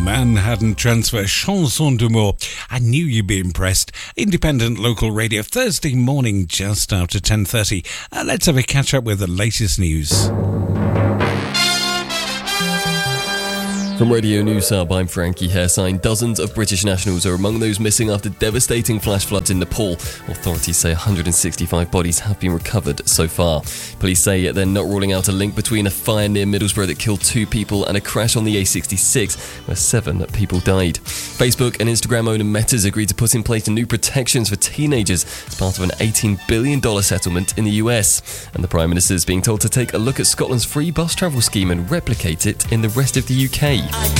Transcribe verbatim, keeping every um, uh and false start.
Manhattan Transfer, Chanson d'Amour. I knew you'd be impressed. Independent local radio, Thursday morning just after ten thirty. Uh, let's have a catch up with the latest news. From Radio News Hub, I'm Frankie Hairsign. Dozens of British nationals are among those missing after devastating flash floods in Nepal. Authorities say one hundred sixty-five bodies have been recovered so far. Police say they're not ruling out a link between a fire near Middlesbrough that killed two people and a crash on the A sixty-six where seven people died. Facebook and Instagram owner Meta's agreed to put in place new protections for teenagers as part of an eighteen billion dollars settlement in the U S. And the Prime Minister is being told to take a look at Scotland's free bus travel scheme and replicate it in the rest of the U K.